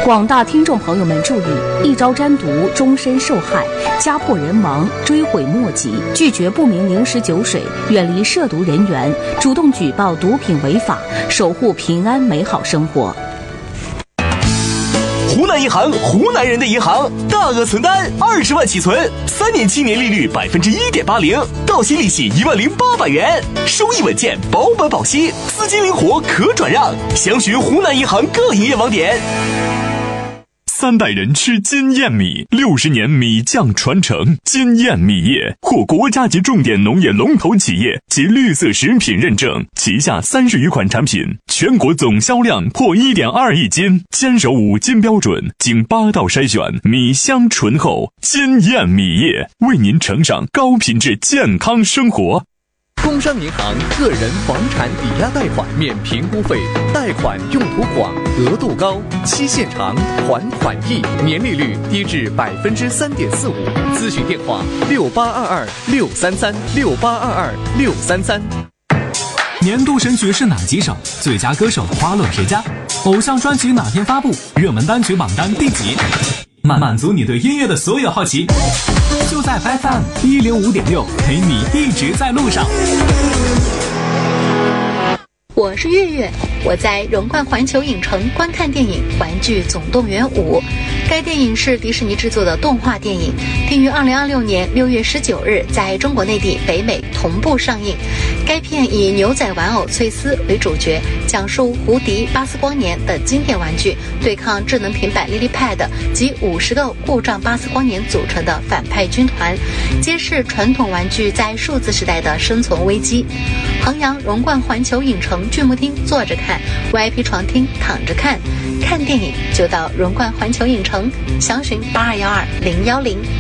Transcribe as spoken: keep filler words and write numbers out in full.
广大听众朋友们注意，一朝沾毒，终身受害，家破人亡，追悔莫及。拒绝不明零食酒水，远离涉毒人员，主动举报毒品违法，守护平安美好生活。 湖南银行，湖南人的银行，大额存单二十万起存，三年期年利率百分之一点八零，到期利息一万零八百元，收益稳健，保本保息，资金灵活可转让。详询湖南银行各营业网点。 三代人吃金燕米，六十年米酱传承。金燕米业获国家级重点农业龙头企业及绿色食品认证，旗下三十余款产品，全国总销量破一点二亿斤，坚守五金标准，经八道筛选，米香醇厚。金燕米业为您呈上高品质健康生活。 工商银行个人房产抵押贷款免评估费，贷款用途广，额度高，期限长，还款易，年利率低至百分之三点四五。咨询电话：六八二二六三三六八二二六三三。 年度神曲是哪几首？最佳歌手花落谁家？偶像专辑哪天发布？热门单曲榜单第几？满满足你对音乐的所有好奇，就在 F M 一零五点六，陪你一直在路上。 我是月月，我在荣冠环球影城观看电影《玩具总动员五》。该电影是迪士尼制作的动画电影，并于二零二六年六月十九日在中国内地、北美同步上映。该片以牛仔玩偶翠丝为主角，讲述胡迪、巴斯光年的经典玩具对抗智能平板 LilyPad 及五十个故障巴斯光年组成的反派军团，揭示传统玩具在数字时代的生存危机。衡阳荣冠环球影城剧目厅坐着看， V I P 床厅躺着看。看电影就到荣冠环球影城，详询八二幺二零幺零。